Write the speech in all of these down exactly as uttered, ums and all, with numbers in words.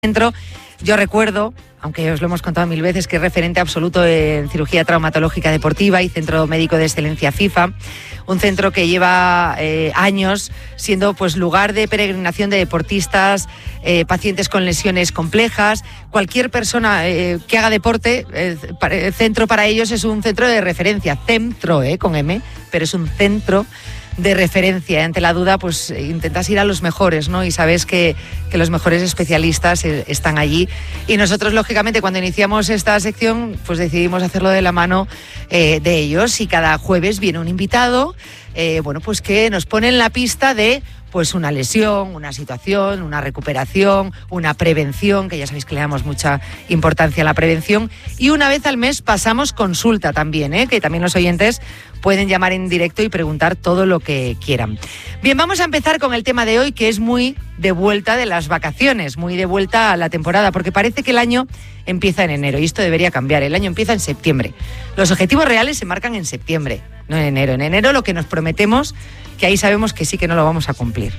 Centro, yo recuerdo, aunque os lo hemos contado mil veces, que es referente absoluto en cirugía traumatológica deportiva y centro médico de excelencia FIFA, un centro que lleva eh, años siendo pues lugar de peregrinación de deportistas, eh, pacientes con lesiones complejas, cualquier persona eh, que haga deporte, eh, el centro para ellos es un centro de referencia, centro, eh, con M, pero es un centro de referencia. Ante la duda, pues intentas ir a los mejores, ¿no? Y sabes que, que los mejores especialistas eh, están allí. Y nosotros, lógicamente, cuando iniciamos esta sección, pues decidimos hacerlo de la mano eh, de ellos. Y cada jueves viene un invitado, eh, bueno, pues que nos pone en la pista de pues una lesión, una situación, una recuperación, una prevención, que ya sabéis que le damos mucha importancia a la prevención. Y una vez al mes pasamos consulta también, ¿eh? Que también los oyentes pueden llamar en directo y preguntar todo lo que quieran. Bien, vamos a empezar con el tema de hoy, que es muy de vuelta de las vacaciones, muy de vuelta a la temporada, porque parece que el año empieza en enero y esto debería cambiar. El año empieza en septiembre. Los objetivos reales se marcan en septiembre, no en enero. En enero lo que nos prometemos, que ahí sabemos que sí que no lo vamos a cumplir.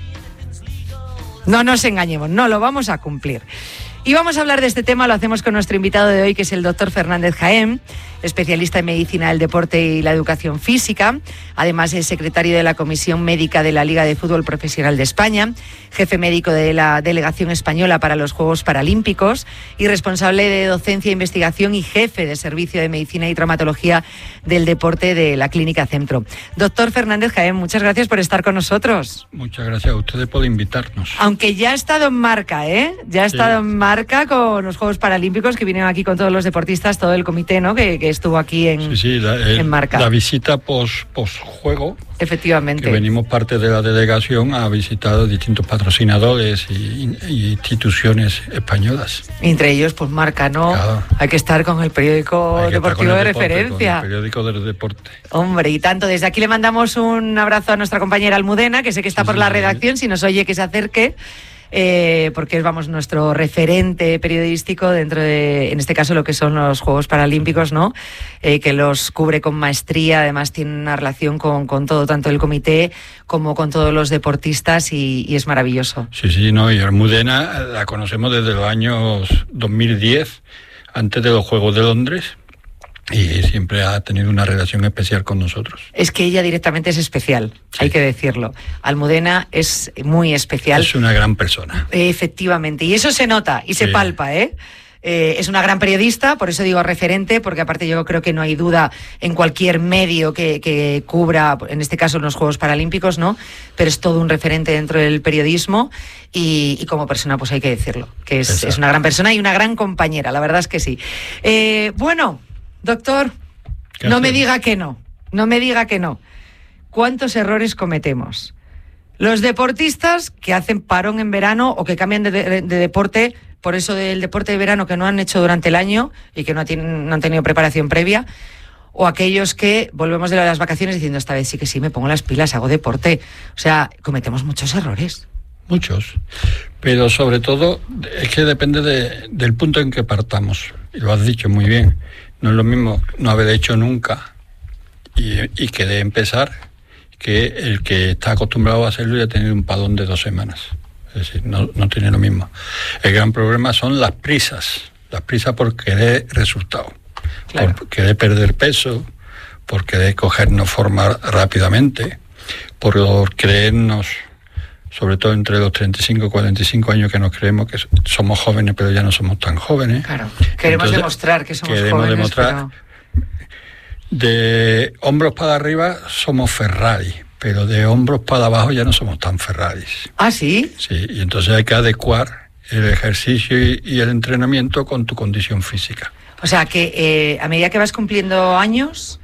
No nos engañemos, no lo vamos a cumplir. Y vamos a hablar de este tema, lo hacemos con nuestro invitado de hoy, que es el doctor Fernández Jaén, especialista en medicina del deporte y la educación física. Además es secretario de la Comisión Médica de la Liga de Fútbol Profesional de España, jefe médico de la Delegación Española para los Juegos Paralímpicos y responsable de docencia e investigación y jefe de Servicio de Medicina y Traumatología del Deporte de la Clínica Centro. Doctor Fernández Jaén, muchas gracias por estar con nosotros. Muchas gracias a ustedes por invitarnos. Aunque ya ha estado en marca, ¿eh? Ya ha sí. estado en marca con los Juegos Paralímpicos, que vinieron aquí con todos los deportistas, todo el comité, ¿no? Que, que estuvo aquí en, sí, sí, la, el, en marca. La visita post, post-juego. Efectivamente. Que venimos parte de la delegación a visitar distintos patrocinadores y, y instituciones españolas. Entre ellos, pues marca, ¿no? Claro. Hay que estar con el periódico deportivo de deporte, referencia. Con el periódico del deporte. Hombre, y tanto. Desde aquí le mandamos un abrazo a nuestra compañera Almudena, que sé que está sí, por sí, la redacción, sí. Si nos oye que se acerque. Eh, porque es, vamos, nuestro referente periodístico dentro de, en este caso, lo que son los Juegos Paralímpicos, ¿no? Eh, que los cubre con maestría, además tiene una relación con, con todo, tanto el comité como con todos los deportistas y, y es maravilloso. Sí, sí, no, y Almudena la conocemos desde los años dos mil diez, antes de los Juegos de Londres. Y siempre ha tenido una relación especial con nosotros. Es que ella directamente es especial, sí. Hay que decirlo. Almudena es muy especial. Es una gran persona. Efectivamente, y eso se nota y se sí. palpa, ¿eh? Eh, es una gran periodista, por eso digo referente, porque aparte yo creo que no hay duda en cualquier medio que, que cubra, en este caso en los Juegos Paralímpicos, ¿no? Pero es todo un referente dentro del periodismo y, y como persona pues hay que decirlo, que es, es una gran persona y una gran compañera, la verdad es que sí. Eh, bueno... Doctor, no me diga que no, no me diga que no. ¿Cuántos errores cometemos? Los deportistas que hacen parón en verano o que cambian de, de, de deporte, por eso del deporte de verano que no han hecho durante el año y que no, tienen, no han tenido preparación previa, o aquellos que volvemos de las vacaciones diciendo esta vez sí que sí, me pongo las pilas, hago deporte. O sea, cometemos muchos errores. Muchos, pero sobre todo es que depende de, del punto en que partamos, y lo has dicho muy bien. No es lo mismo no haber hecho nunca y, y que de empezar que el que está acostumbrado a hacerlo y a tener un padón de dos semanas. Es decir, no, no tiene lo mismo. El gran problema son las prisas, las prisas por querer resultado, claro. Por querer perder peso, por querer cogernos forma rápidamente, por creernos, sobre todo entre los treinta y cinco y cuarenta y cinco años, que nos creemos que somos jóvenes, pero ya no somos tan jóvenes. Claro, queremos Entonces, demostrar que somos queremos jóvenes, demostrar, pero... De hombros para arriba somos Ferrari, pero de hombros para abajo ya no somos tan Ferraris. ¿Ah, sí? Sí, y entonces hay que adecuar el ejercicio y, y el entrenamiento con tu condición física. O sea, que eh, a medida que vas cumpliendo años...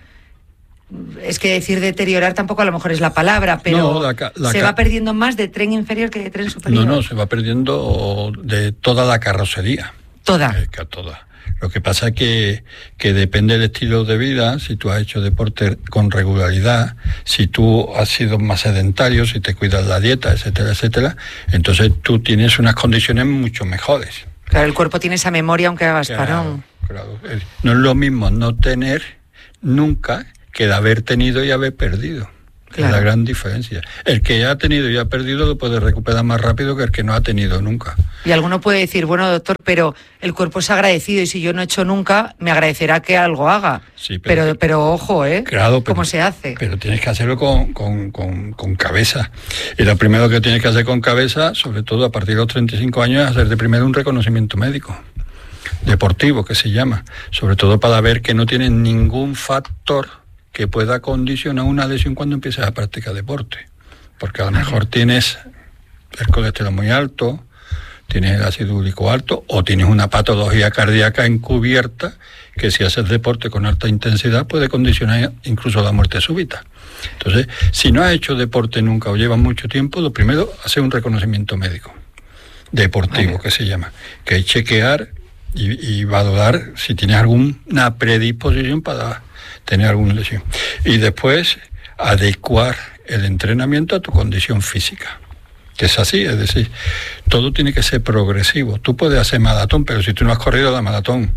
Es que decir deteriorar tampoco a lo mejor es la palabra, pero no, la, la, se va perdiendo más de tren inferior que de tren superior. No, no, se va perdiendo de toda la carrocería. ¿Toda? Eh, que toda. Lo que pasa es que, que depende del estilo de vida, si tú has hecho deporte con regularidad, si tú has sido más sedentario, si te cuidas la dieta, etcétera, etcétera, entonces tú tienes unas condiciones mucho mejores. Claro, el cuerpo tiene esa memoria aunque hagas claro, parón. Claro. No es lo mismo no tener nunca que de haber tenido y haber perdido. Claro. Es la gran diferencia. El que ha tenido y ha perdido lo puede recuperar más rápido que el que no ha tenido nunca. Y alguno puede decir, bueno, doctor, pero el cuerpo es agradecido y si yo no he hecho nunca, me agradecerá que algo haga. Sí, pero, pero, pero ojo, ¿eh? Claro, pero, ¿cómo se hace? Pero tienes que hacerlo con, con, con, con cabeza. Y lo primero que tienes que hacer con cabeza, sobre todo a partir de los treinta y cinco años, es hacer de primero un reconocimiento médico, deportivo, que se llama. Sobre todo para ver que no tienes ningún factor que pueda condicionar una lesión cuando empieces a practicar deporte. Porque a lo mejor tienes el colesterol muy alto, tienes el ácido úrico alto o tienes una patología cardíaca encubierta que si haces deporte con alta intensidad puede condicionar incluso la muerte súbita. Entonces, si no has hecho deporte nunca o llevas mucho tiempo, lo primero, hacer un reconocimiento médico deportivo, vale, que se llama, que es chequear y, y valorar si tienes alguna predisposición para tener alguna lesión. Y después, adecuar el entrenamiento a tu condición física. Que es así, es decir, todo tiene que ser progresivo. Tú puedes hacer maratón, pero si tú no has corrido la maratón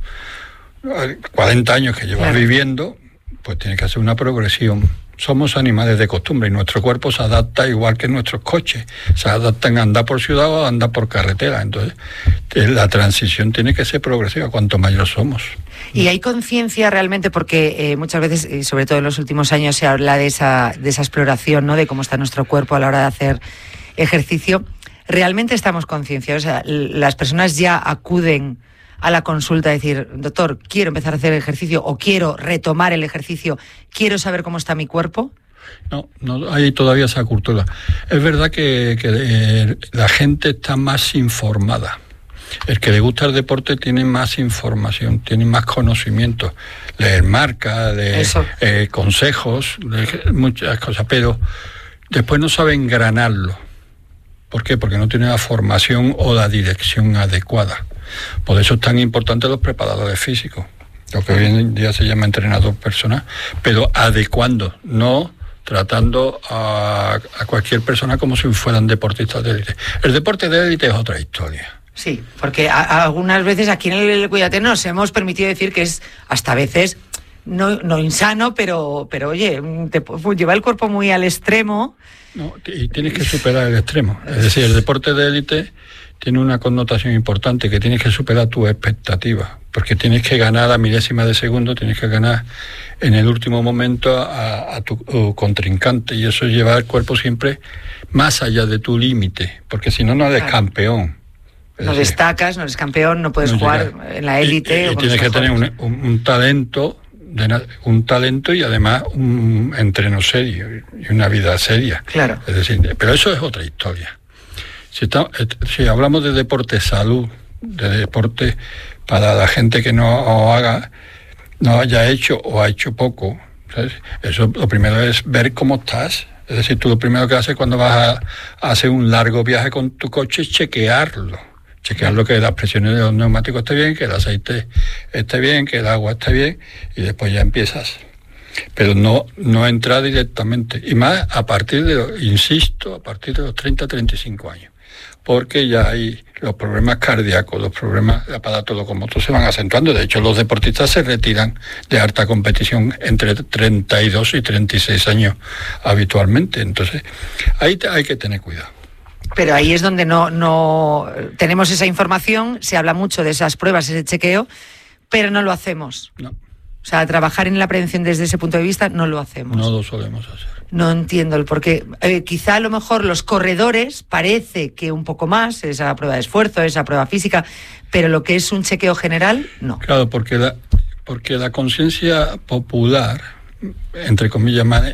cuarenta años que llevas, claro, viviendo, pues tienes que hacer una progresión. Somos animales de costumbre y nuestro cuerpo se adapta igual que nuestros coches. Se adaptan a andar por ciudad o a andar por carretera. Entonces, la transición tiene que ser progresiva cuanto mayor somos. Y hay conciencia realmente, porque eh, muchas veces, y sobre todo en los últimos años, se habla de esa, de esa exploración, ¿no? De cómo está nuestro cuerpo a la hora de hacer ejercicio. ¿Realmente estamos concienciados? O sea, las personas ya acuden a la consulta a decir, doctor, quiero empezar a hacer ejercicio o quiero retomar el ejercicio, quiero saber cómo está mi cuerpo. No, no hay todavía esa cultura. Es verdad que, que eh, la gente está más informada. El que le gusta el deporte tiene más información, tiene más conocimiento, leer marcas, leer eh, consejos, leer muchas cosas, pero después no sabe engranarlo. ¿Por qué? Porque no tiene la formación o la dirección adecuada. Por eso es tan importante los preparadores físicos, lo que hoy en día se llama entrenador personal, pero adecuando, no tratando a, a cualquier persona como si fueran deportistas de élite. El deporte de élite es otra historia. Sí, porque a, a algunas veces aquí en el Cuídate nos hemos permitido decir que es hasta a veces no, no insano, pero, pero oye, te, lleva el cuerpo muy al extremo. No, y tienes que superar el extremo. Es decir, el deporte de élite tiene una connotación importante, que tienes que superar tus expectativas, porque tienes que ganar a milésima de segundo, tienes que ganar en el último momento a, a tu uh, contrincante, y eso lleva al cuerpo siempre más allá de tu límite, porque si no, no eres claro. campeón. Es no decir, destacas, no eres campeón, no puedes no jugar llega. en la élite. Y, y, y tienes que tener un, un, un talento, de, un talento y además un entreno serio y una vida seria. Claro. Es decir, pero eso es otra historia. Si, está, si hablamos de deporte salud, de deporte para la gente que no haga, no haya hecho o ha hecho poco, ¿sabes? Eso lo primero es ver cómo estás. Es decir, tú lo primero que haces cuando vas a, a hacer un largo viaje con tu coche es chequearlo. Chequearlo, que las presiones de los neumáticos esté bien, que el aceite esté bien, que el agua esté bien, y después ya empiezas. Pero no, no entrar directamente. Y más a partir de, insisto, a partir de los treinta, treinta y cinco años. Porque ya hay los problemas cardíacos, los problemas de aparato locomotor se van acentuando. De hecho, los deportistas se retiran de alta competición entre treinta y dos y treinta y seis años habitualmente. Entonces, ahí te, hay que tener cuidado. Pero ahí es donde no, no tenemos esa información, se habla mucho de esas pruebas, ese chequeo, pero no lo hacemos. No. O sea, trabajar en la prevención desde ese punto de vista no lo hacemos. No lo solemos hacer. No entiendo el porqué. Eh, quizá a lo mejor los corredores parece que un poco más, esa prueba de esfuerzo, esa prueba física, pero lo que es un chequeo general, no. Claro, porque la, porque la conciencia popular, entre comillas, mal,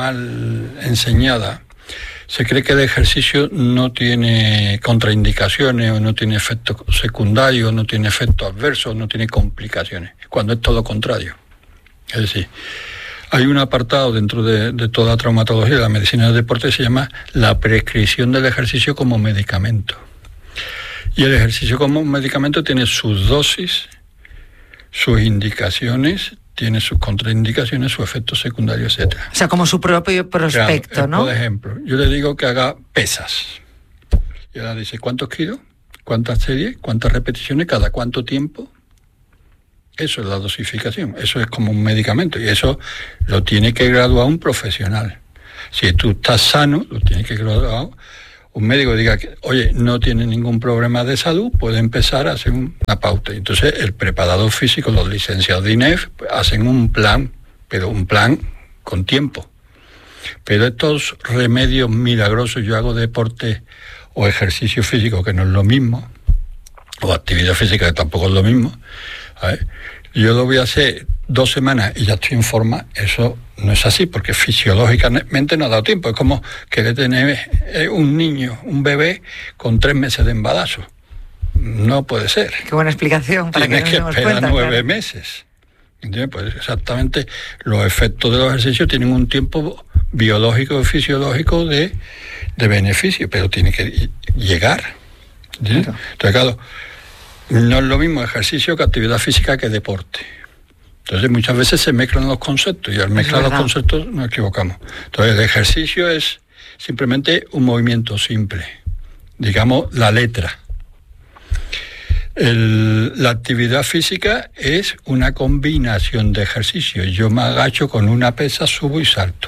mal enseñada, se cree que el ejercicio no tiene contraindicaciones o no tiene efectos secundarios, no tiene efectos adversos, no tiene complicaciones, cuando es todo lo contrario. Es decir, hay un apartado dentro de, de toda la traumatología de la medicina del deporte que se llama la prescripción del ejercicio como medicamento. Y el ejercicio como medicamento tiene sus dosis, sus indicaciones, tiene sus contraindicaciones, sus efectos secundarios, etcétera. O sea, como su propio prospecto, claro, ¿no? Por ejemplo, yo le digo que haga pesas. Y ella dice, ¿cuántos kilos? ¿Cuántas series? ¿Cuántas repeticiones? ¿Cada cuánto tiempo? Eso es la dosificación. Eso es como un medicamento. Y eso lo tiene que graduar un profesional. Si tú estás sano, lo tienes que crear. Un médico diga que, oye, no tiene ningún problema de salud, puede empezar a hacer una pauta. Entonces, el preparador físico, los licenciados de I N E F, pues, hacen un plan, pero un plan con tiempo. Pero estos remedios milagrosos, yo hago deporte o ejercicio físico, que no es lo mismo, o actividad física, que tampoco es lo mismo, ¿sabes? Yo lo voy a hacer dos semanas y ya estoy en forma, eso no es así, porque fisiológicamente no ha dado tiempo. Es como querer tener un niño, un bebé, con tres meses de embarazo. No puede ser. Qué buena explicación. Para Tienes que, que nos esperar cuenta, nueve claro. meses. ¿Entiendes? Pues exactamente los efectos de los ejercicios tienen un tiempo biológico y fisiológico de, de beneficio, pero tiene que llegar. ¿Entiendes? Claro. Entonces, claro, no es lo mismo ejercicio que actividad física que deporte. Entonces muchas veces se mezclan los conceptos y al mezclar los conceptos nos equivocamos. Entonces el ejercicio es simplemente un movimiento simple, digamos la letra. El, la actividad física es una combinación de ejercicios. Yo me agacho con una pesa, subo y salto,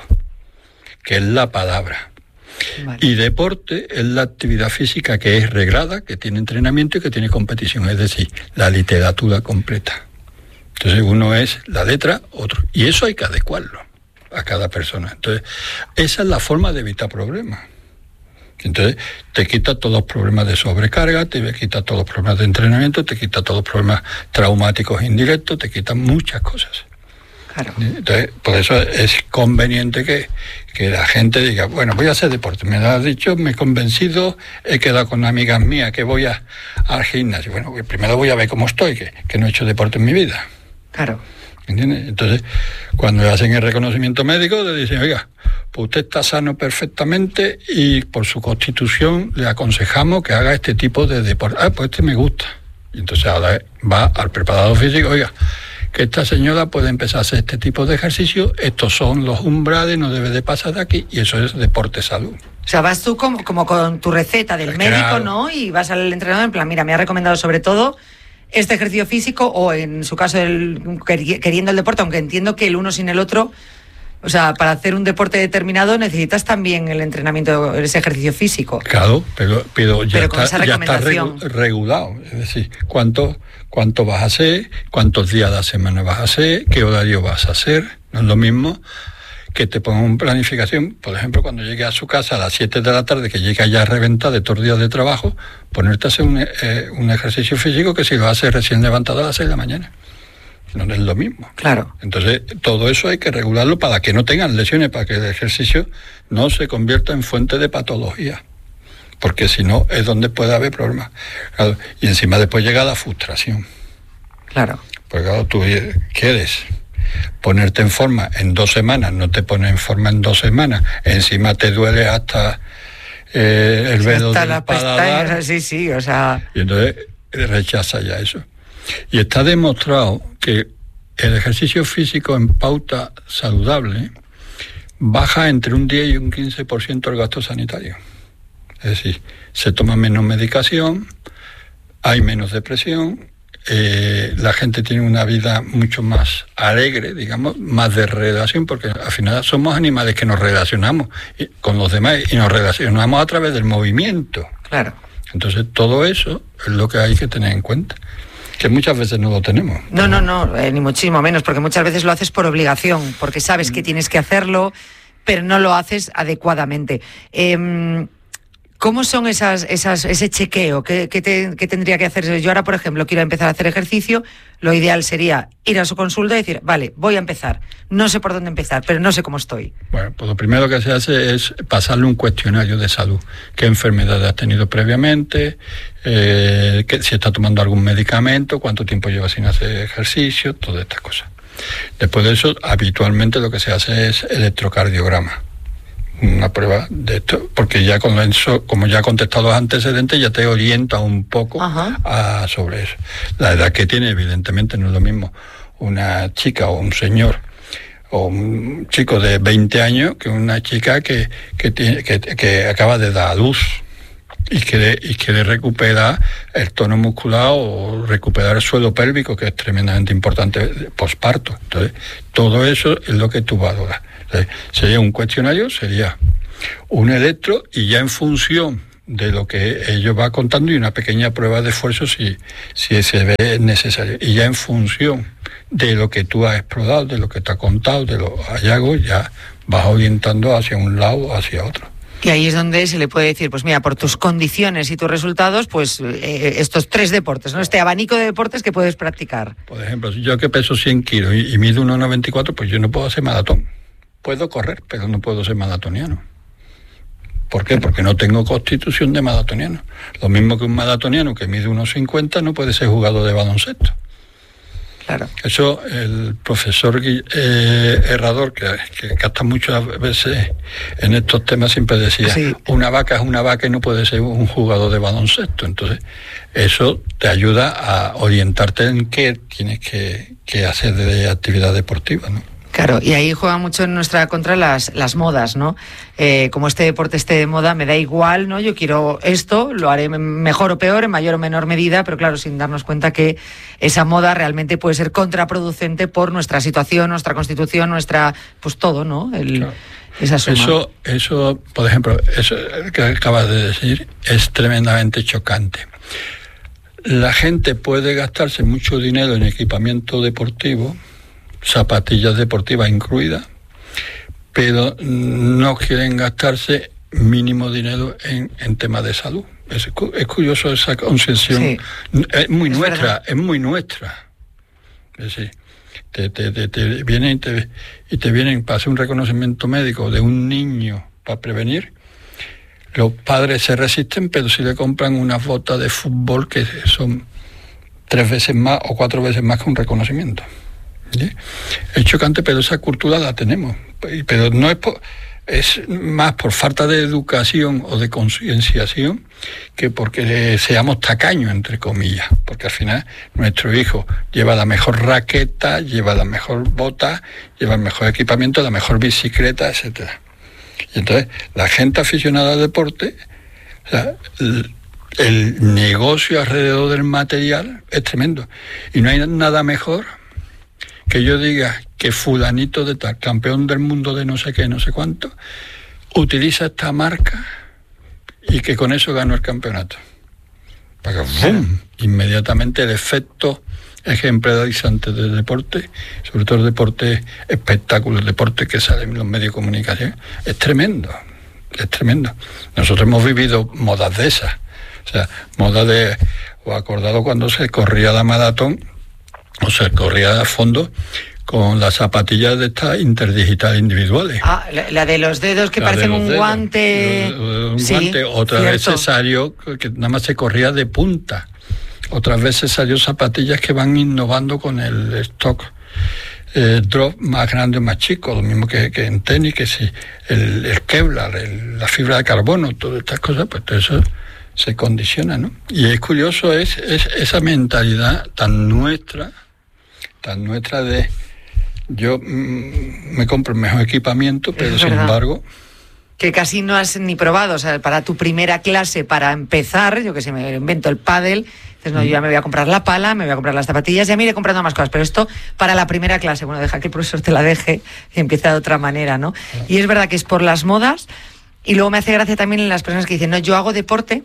que es la palabra. Vale. Y deporte es la actividad física que es reglada, que tiene entrenamiento y que tiene competición, es decir, la literatura completa. Entonces uno es la letra, otro. Y eso hay que adecuarlo a cada persona. Entonces, esa es la forma de evitar problemas. Entonces, te quita todos los problemas de sobrecarga, te quita todos los problemas de entrenamiento, te quita todos los problemas traumáticos indirectos, te quita muchas cosas. Claro. Entonces, por eso es conveniente que, que la gente diga, bueno, voy a hacer deporte. Me lo has dicho, me he convencido, he quedado con amigas mías que voy a, al gimnasio. Bueno, primero voy a ver cómo estoy, que, que no he hecho deporte en mi vida. Claro. ¿Entiendes? Entonces, cuando le hacen el reconocimiento médico, le dicen, oiga, pues usted está sano perfectamente y por su constitución le aconsejamos que haga este tipo de deporte. Ah, pues este me gusta. Y entonces ahora va al preparador físico, oiga, que esta señora puede empezar a hacer este tipo de ejercicio, estos son los umbrales, no debe de pasar de aquí, y eso es deporte salud. O sea, vas tú como, como con tu receta del Pues médico, claro. ¿no? Y vas al entrenador en plan, mira, me ha recomendado sobre todo este ejercicio físico, o en su caso el, queriendo el deporte, aunque entiendo que el uno sin el otro, o sea, para hacer un deporte determinado necesitas también el entrenamiento, ese ejercicio físico. Claro, pero, pero ya pero con está, esa ya está recomendación. regu- regulado, es decir, cuánto, cuánto vas a hacer, cuántos días a la semana vas a hacer, qué horario vas a hacer. No es lo mismo que te pongan una planificación, por ejemplo, cuando llegue a su casa a las siete de la tarde, que llega ya reventada de todos los días de trabajo, ponerte a hacer un, eh, un ejercicio físico que si lo haces recién levantado a las seis de la mañana. No es lo mismo. Claro. Entonces, todo eso hay que regularlo para que no tengan lesiones, para que el ejercicio no se convierta en fuente de patología. Porque si no, es donde puede haber problemas. Claro, y encima después llega la frustración. Claro. Porque claro, tú quieres ponerte en forma en dos semanas, no te pones en forma en dos semanas, encima te duele hasta eh, el velo hasta del las paladar. pestañas, sí, sí, o sea... Y entonces rechaza ya eso. Y está demostrado que el ejercicio físico en pauta saludable baja entre un diez y un quince por ciento el gasto sanitario. Es decir, se toma menos medicación, hay menos depresión, eh, la gente tiene una vida mucho más alegre, digamos, más de relación, porque al final somos animales que nos relacionamos con los demás y nos relacionamos a través del movimiento. Claro. Entonces todo eso es lo que hay que tener en cuenta, que muchas veces no lo tenemos. No, no, no, eh, ni muchísimo menos, porque muchas veces lo haces por obligación, porque sabes que tienes que hacerlo, pero no lo haces adecuadamente. Eh, ¿Cómo son esas, esas, ese chequeo? ¿Qué, qué, te, ¿Qué tendría que hacer? Yo ahora, por ejemplo, quiero empezar a hacer ejercicio, lo ideal sería ir a su consulta y decir, vale, voy a empezar, no sé por dónde empezar, pero no sé cómo estoy. Bueno, pues lo primero que se hace es pasarle un cuestionario de salud. ¿Qué enfermedades has tenido previamente? Eh, que, si está tomando algún medicamento, cuánto tiempo lleva sin hacer ejercicio, todas estas cosas. Después de eso, habitualmente lo que se hace es electrocardiograma. Una prueba de esto, porque ya con eso, como ya he contestado los antecedentes, ya te orienta un poco a, sobre eso. La edad que tiene, evidentemente, no es lo mismo una chica o un señor o un chico de veinte años que una chica que, que, tiene, que, que acaba de dar a luz. y quiere, y quiere recuperar el tono muscular o recuperar el suelo pélvico, que es tremendamente importante posparto. Entonces, todo eso es lo que tú valoras. Entonces, sería un cuestionario, sería un electro, y ya en función de lo que ellos va contando, y una pequeña prueba de esfuerzo si, si se ve necesario. Y ya en función de lo que tú has explorado, de lo que te ha contado, de los hallazgos, ya vas orientando hacia un lado o hacia otro. Y ahí es donde se le puede decir, pues mira, por tus condiciones y tus resultados, pues eh, estos tres deportes, ¿no? Este abanico de deportes que puedes practicar. Por ejemplo, si yo que peso cien kilos y, y mido uno noventa y cuatro, pues yo no puedo hacer maratón. Puedo correr, pero no puedo ser maratoniano. ¿Por qué? Porque no tengo constitución de maratoniano. Lo mismo que un maratoniano que mide uno cincuenta no puede ser jugador de baloncesto. Claro. Eso el profesor eh, Herrador, que, que gasta muchas veces en estos temas, siempre decía, sí, una vaca es una vaca y no puede ser un jugador de baloncesto. Entonces, eso te ayuda a orientarte en qué tienes que, que hacer de actividad deportiva, ¿no? Claro, y ahí juega mucho en nuestra contra las, las modas, ¿no? Eh, como este deporte esté de moda, me da igual, ¿no? Yo quiero esto, lo haré mejor o peor, en mayor o menor medida, pero claro, sin darnos cuenta que esa moda realmente puede ser contraproducente por nuestra situación, nuestra constitución, nuestra, pues todo, ¿no? El, claro. Esa suma. Eso, eso, por ejemplo, eso que acabas de decir es tremendamente chocante. La gente puede gastarse mucho dinero en equipamiento deportivo, zapatillas deportivas incluidas, pero no quieren gastarse mínimo dinero en, en temas de salud. Es, es curioso esa concepción. Sí. Es muy es nuestra, verdad. es muy nuestra. Es decir, te, te, te, te vienen y te, y te vienen para hacer un reconocimiento médico de un niño para prevenir. Los padres se resisten, pero si le compran unas botas de fútbol que son tres veces más o cuatro veces más que un reconocimiento. ¿Sí? Es chocante, pero esa cultura la tenemos, pero no es por, es más por falta de educación o de concienciación que porque seamos tacaños, entre comillas, porque al final nuestro hijo lleva la mejor raqueta, lleva la mejor bota, lleva el mejor equipamiento, la mejor bicicleta, etcétera. Y entonces la gente aficionada al deporte, o sea, el, el negocio alrededor del material es tremendo, y no hay nada mejor que yo diga que fulanito de tal, campeón del mundo de no sé qué, no sé cuánto, utiliza esta marca y que con eso ganó el campeonato. Porque ¡bum! Inmediatamente el efecto ejemplarizante del deporte, sobre todo el deporte espectáculo, el deporte que sale en los medios de comunicación, es tremendo, es tremendo. Nosotros hemos vivido modas de esas, o sea, modas de, o acordado cuando se corría la maratón, o se corría a fondo con las zapatillas de estas interdigitales individuales. Ah, la, la de los dedos que la parecen un dedos, guante. Un sí, guante. Otras cierto. veces salió que nada más se corría de punta. Otras veces salió zapatillas que van innovando con el stock eh, drop más grande o más chico, lo mismo que, que en tenis, que si el, el Kevlar, el, la fibra de carbono, todas estas cosas, pues todo eso se condiciona, ¿no? Y es curioso es, es esa mentalidad tan nuestra, tan nuestra de yo mmm, me compro el mejor equipamiento, pero es sin verdad. embargo... Que casi no has ni probado, o sea, para tu primera clase, para empezar, yo que sé, me invento el pádel, dices, no, yo ya me voy a comprar la pala, me voy a comprar las zapatillas, ya me iré comprando más cosas, pero esto para la primera clase, bueno, deja que el profesor te la deje y empieza de otra manera, ¿no? Ah. Y es verdad que es por las modas, y luego me hace gracia también en las personas que dicen, no, yo hago deporte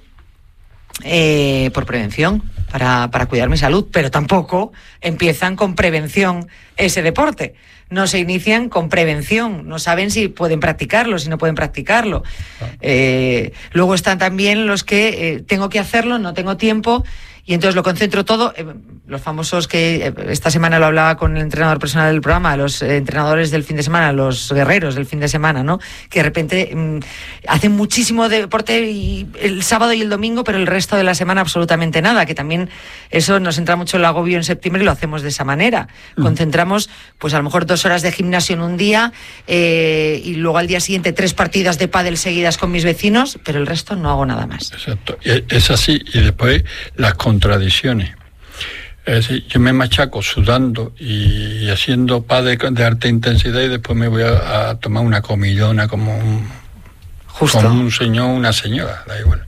eh, por prevención, para, para cuidar mi salud, pero tampoco empiezan con prevención ese deporte. No se inician con prevención, no saben si pueden practicarlo, si no pueden practicarlo. Ah. Eh, luego están también los que eh, tengo que hacerlo, no tengo tiempo, y entonces lo concentro todo. Eh, los famosos que eh, esta semana lo hablaba con el entrenador personal del programa, los eh, entrenadores del fin de semana, los guerreros del fin de semana, ¿no? Que de repente mm, hacen muchísimo deporte y el sábado y el domingo, pero el resto de la semana absolutamente nada, que también eso nos entra mucho el agobio en septiembre y lo hacemos de esa manera. Mm. Concentramos, pues a lo mejor dos horas de gimnasio en un día eh, y luego al día siguiente tres partidas de pádel seguidas con mis vecinos, pero el resto no hago nada más. Exacto, es así. Y después las contradicciones. Es decir, yo me machaco sudando y haciendo pádel de alta intensidad y después me voy a, a tomar una comidona como un, Justo. como un señor, una señora, da igual.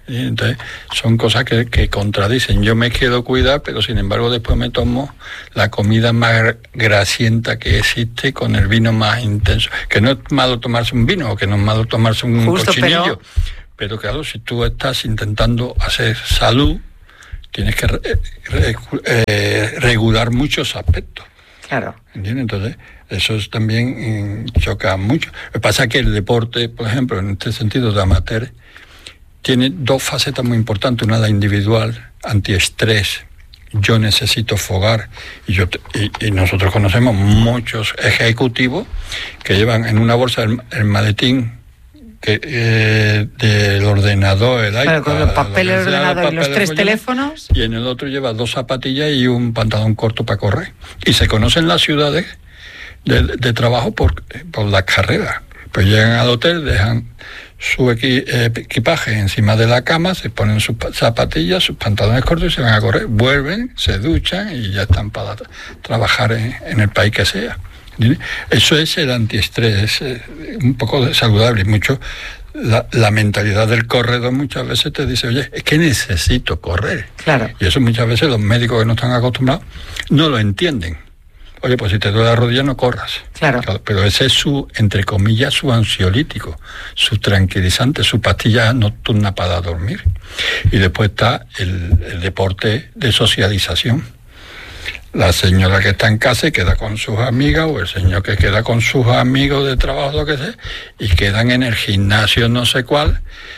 Y entonces son cosas que, que contradicen. Yo me quiero cuidar, pero sin embargo después me tomo la comida más grasienta que existe con el vino más intenso. Que no es malo tomarse un vino, o que no es malo tomarse un Justo, cochinillo. Pero... pero claro, si tú estás intentando hacer salud, tienes que re, re, eh, regular muchos aspectos. Claro. ¿Entiendes? Entonces, eso es también eh, choca mucho. Lo que pasa es que el deporte, por ejemplo, en este sentido de amateur, tiene dos facetas muy importantes. Una, la individual, antiestrés. Yo necesito fogar. Y, yo te, y, y nosotros conocemos muchos ejecutivos que llevan en una bolsa el, el maletín que, eh, del ordenador, el claro, iPad, con los papeles del ordenador y los tres folleto, teléfonos. Y en el otro lleva dos zapatillas y un pantalón corto para correr. Y se conocen las ciudades de, de trabajo por, por las carreras. Pues llegan al hotel, dejan su equi, eh, equipaje encima de la cama, se ponen sus zapatillas, sus pantalones cortos y se van a correr. Vuelven, se duchan y ya están para trabajar en, en el país que sea. Eso es el antiestrés, es un poco saludable. Mucho la, la mentalidad del corredor muchas veces te dice, oye, es que necesito correr. Claro. Y eso muchas veces los médicos que no están acostumbrados no lo entienden. Oye, pues si te duele la rodilla no corras. Claro. Claro, pero ese es su, entre comillas, su ansiolítico, su tranquilizante, su pastilla nocturna para dormir. Y después está el, el deporte de socialización. La señora que está en casa y queda con sus amigas, o el señor que queda con sus amigos de trabajo, lo que sea, y quedan en el gimnasio no sé cuál.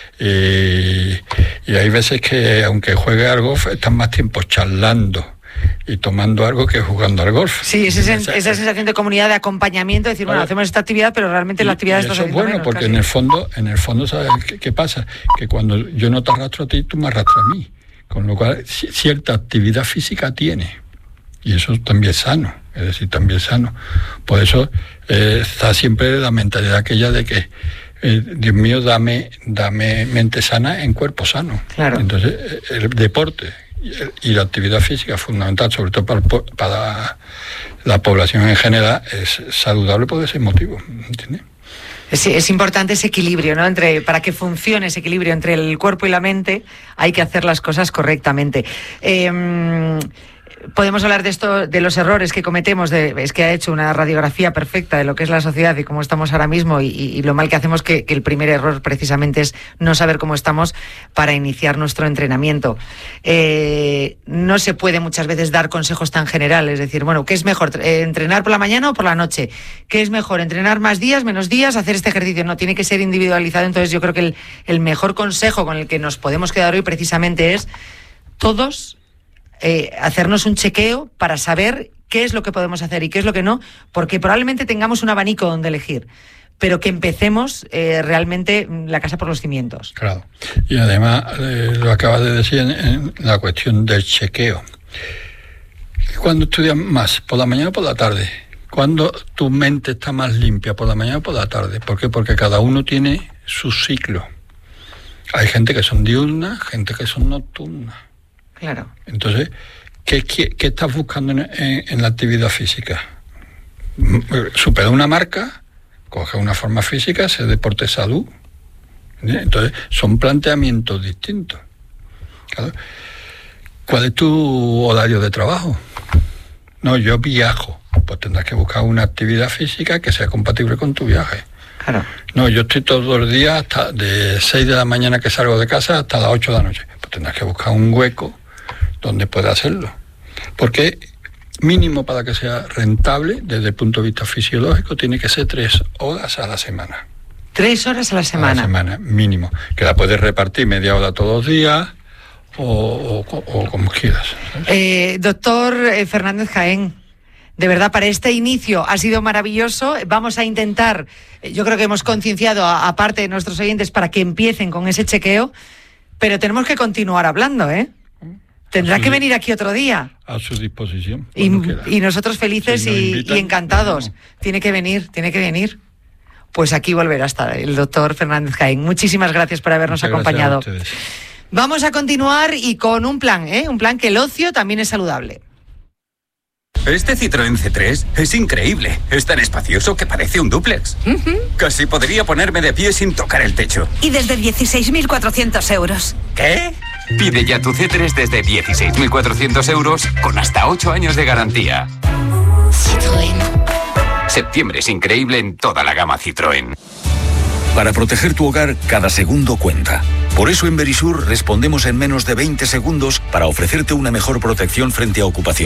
Y, y hay veces que, aunque juegue al golf, están más tiempo charlando y tomando algo que jugando al golf. Sí, esa, esa, esa sensación de comunidad, de acompañamiento, de decir, bueno, hacemos esta actividad, pero realmente y, la actividad está haciendo menos. Eso es bueno, porque casi. en el fondo, en el fondo, ¿sabes qué, qué pasa? Que cuando yo no te arrastro a ti, tú me arrastras a mí. Con lo cual, c- cierta actividad física tiene. Y eso también es sano, es decir, también es sano. Por eso eh, está siempre la mentalidad aquella de que, eh, Dios mío, dame, dame mente sana en cuerpo sano. Claro. Entonces, el deporte y la actividad física fundamental, sobre todo para, para la población en general, es saludable por ese motivo, ¿entiendes? Es, es importante ese equilibrio, ¿no? Entre, para que funcione ese equilibrio entre el cuerpo y la mente, hay que hacer las cosas correctamente. Eh, Podemos hablar de esto, de los errores que cometemos. De, es que ha hecho una radiografía perfecta de lo que es la sociedad y cómo estamos ahora mismo y, y, y lo mal que hacemos, que, que el primer error precisamente es no saber cómo estamos para iniciar nuestro entrenamiento. Eh, no se puede muchas veces dar consejos tan generales, es decir, bueno, ¿qué es mejor, eh, entrenar por la mañana o por la noche? ¿Qué es mejor, entrenar más días, menos días, hacer este ejercicio? No, tiene que ser individualizado. Entonces yo creo que el, el mejor consejo con el que nos podemos quedar hoy precisamente es todos Eh, hacernos un chequeo para saber qué es lo que podemos hacer y qué es lo que no, porque probablemente tengamos un abanico donde elegir, pero que empecemos eh, realmente la casa por los cimientos. Claro. Y además, eh, lo acabas de decir en, en la cuestión del chequeo. ¿Cuándo estudias más? ¿Por la mañana o por la tarde? ¿Cuándo tu mente está más limpia? ¿Por la mañana o por la tarde? ¿Por qué? Porque cada uno tiene su ciclo. Hay gente que son diurnas, gente que son nocturnas. Claro. Entonces, ¿qué, qué, qué estás buscando en, en, en la actividad física? Superar una marca, coger una forma física, hacer deporte salud. ¿Entiendes? Entonces, son planteamientos distintos. Claro. ¿Cuál es tu horario de trabajo? No, yo viajo. Pues tendrás que buscar una actividad física que sea compatible con tu viaje. Claro. No, yo estoy todos los días hasta de seis de la mañana que salgo de casa hasta las ocho de la noche. Pues tendrás que buscar un hueco donde pueda hacerlo. Porque mínimo para que sea rentable, desde el punto de vista fisiológico, tiene que ser tres horas a la semana. Tres horas a la semana. A la semana, mínimo. Que la puedes repartir media hora todos los días o, o, o como quieras. Eh, doctor eh, Fernández Jaén, de verdad, para este inicio ha sido maravilloso. Vamos a intentar, yo creo que hemos concienciado a, a parte de nuestros oyentes para que empiecen con ese chequeo, pero tenemos que continuar hablando, ¿eh? Tendrá que venir aquí otro día. A su disposición. Y, y nosotros felices si y, invitan, y encantados. Bueno. Tiene que venir, tiene que venir. Pues aquí volverá a estar el doctor Fernández Jaén. Muchísimas gracias por habernos Muchas acompañado. A Vamos a continuar y con un plan, ¿eh? Un plan que el ocio también es saludable. Este Citroën C tres es increíble. Es tan espacioso que parece un dúplex. Uh-huh. Casi podría ponerme de pie sin tocar el techo. Y desde dieciséis mil cuatrocientos euros. ¿Qué? Pide ya tu C tres desde dieciséis mil cuatrocientos euros con hasta ocho años de garantía. Citroën. Septiembre es increíble en toda la gama Citroën. Para proteger tu hogar, cada segundo cuenta. Por eso en Verisur respondemos en menos de veinte segundos para ofrecerte una mejor protección frente a ocupación.